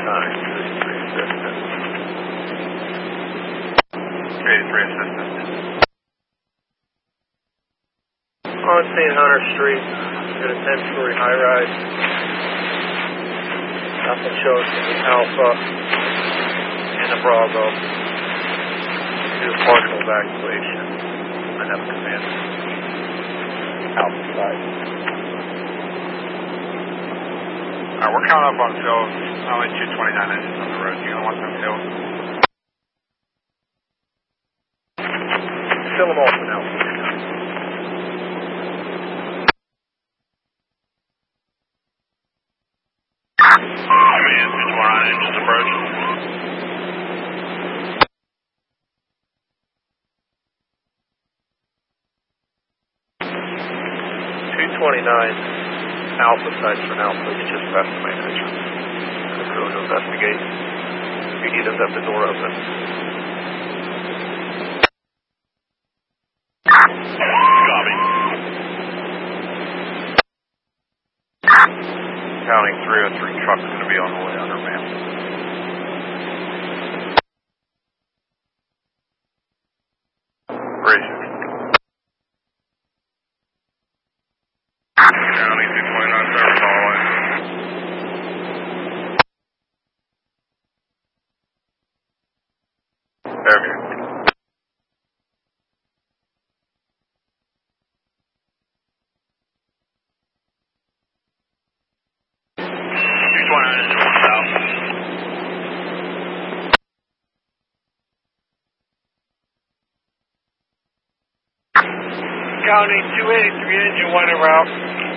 83 assistant. On St. Hunter Street, got a 10-story high-rise. Nothing shows from the Alpha and the Bravo. Do a partial evacuation. I have a command. Alpha side. Alright, we're counting up on fills. Only 229 engines on the road. You don't want some fills? Fill them all for now. Command, 229 engines approach. Alpha sites for now, please just pass the main entrance. The crew to investigate. If you need us, have the door open. Copy. Counting 303 trucks going to be on the way under man. Bridge. Counting 229 service all the way. Fairview. Counting 283 engine 1 en route.